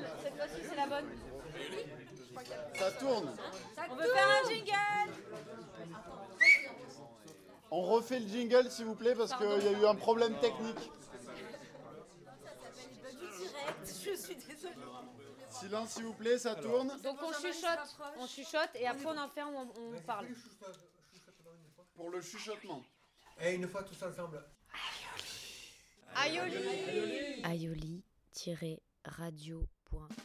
Cette fois-ci, c'est la bonne. Ça tourne. On veut faire un jingle. On refait le jingle s'il vous plaît parce qu'il y a eu un problème technique. Je suis désolée. Silence s'il vous plaît, ça tourne. Donc on chuchote et après on en fait, on parle. Pour le chuchotement. Et une fois tous ensemble. Aioli. aioli-radio.fr